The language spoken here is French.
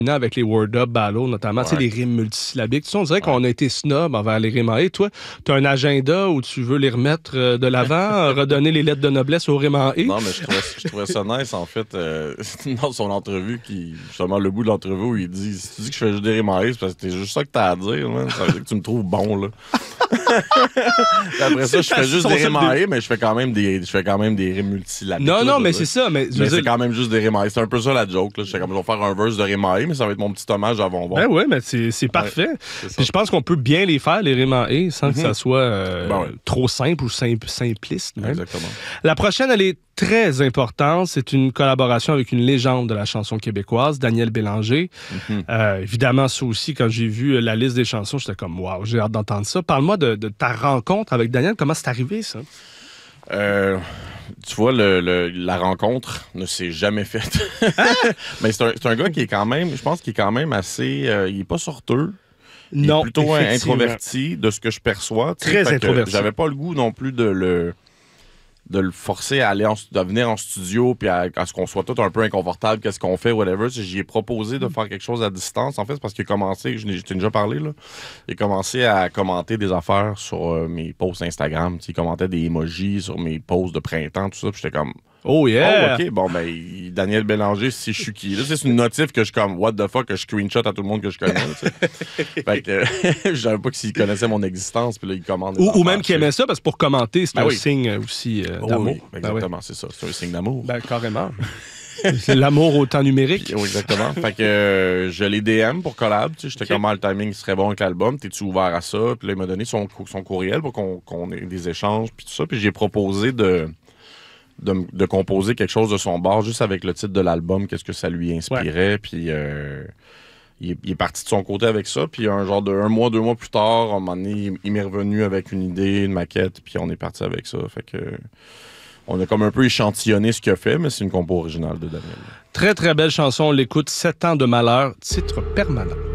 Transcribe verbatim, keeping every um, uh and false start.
avec les Word Up Battle, notamment, Ouais. tu sais, les rimes multisyllabiques. Tu sais, on dirait ouais. qu'on a été snob envers les rimes en « et ». Toi, tu as un agenda où tu veux les remettre euh, de l'avant, redonner les lettres de noblesse aux rimes en « et ». Non, mais je trouvais, je trouvais ça nice, en fait, euh, dans son entrevue, qui, justement, le bout de l'entrevue où il dit « Si tu dis que je fais juste des rimes en « et », c'est parce que c'est juste ça que t'as à dire, man. Ça veut dire que tu me trouves bon, là. » Après ça, je fais juste des rimes en « et », mais je fais quand même des, je fais quand même des rimes multisyllabiques. Non, là, non, mais c'est ça. Mais, mais c'est quand même juste des rimes en « et ». C'est un peu ça la joke, là. Je fais comme, je vais faire un verse de rimes en « et », mais ça va être mon petit hommage à Bonbon. Ben oui, mais c'est, c'est parfait. Ouais, c'est Puis je pense qu'on peut bien les faire, les rimes en « et », sans mm-hmm. que ça soit euh, ben ouais. trop simple ou simple, simpliste. Même. Exactement. La prochaine, elle est très importante. C'est une collaboration avec une légende de la chanson québécoise, Daniel Bélanger. Mm-hmm. Euh, évidemment, ça aussi, quand j'ai vu la liste des chansons, j'étais comme « Wow, j'ai hâte d'entendre ça ». Parle-moi de, de ta rencontre avec Daniel. Comment c'est arrivé, ça? Euh... Tu vois, le, le, la rencontre ne s'est jamais faite. Hein? Mais c'est un, c'est un gars qui est quand même, je pense qu'il est quand même assez... Euh, il est pas sorteux. Il non, est plutôt introverti de ce que je perçois. Très introverti. J'avais pas le goût non plus de le... de le forcer à aller en, de venir en studio puis à, à ce qu'on soit tout un peu inconfortable, qu'est-ce qu'on fait, whatever. J'y ai proposé de faire quelque chose à distance, en fait, c'est parce qu'il a commencé, je t'ai déjà parlé, là, il a commencé à commenter des affaires sur euh, mes posts Instagram. Il commentait des emojis sur mes posts de printemps, tout ça, puis j'étais comme... Oh yeah! Oh, OK, bon, ben, Daniel Bélanger, si je suis qui? Là, c'est une notif que je comme, what the fuck, que je screenshot à tout le monde que je connais. Fait que, je savais pas s'il connaissait mon existence, puis là, il commande. Ou, ou même qu'il aimait ça, parce que pour commenter, c'est ben un oui. signe aussi euh, oh, d'amour. Oui, exactement, ben oui. c'est ça. C'est un signe d'amour. Ben, carrément. C'est l'amour au temps numérique. Puis, oui, exactement. Fait que euh, je l'ai D M pour collab. Tu sais, j'étais okay. Comment le timing serait bon avec l'album. T'es-tu ouvert à ça? Puis là, il m'a donné son, son courriel pour qu'on, qu'on ait des échanges, puis tout ça. Puis j'ai proposé de. De, de composer quelque chose de son bord, juste avec le titre de l'album, qu'est-ce que ça lui inspirait. Ouais. Puis euh, il, est, il est parti de son côté avec ça. Puis un genre de un mois, deux mois plus tard, à un moment donné, il, il m'est revenu avec une idée, une maquette, puis on est parti avec ça. Fait que on a comme un peu échantillonné ce qu'il a fait, mais c'est une compo originale de Daniel. Très, très belle chanson. On l'écoute, Sept ans de malheur, titre permanent.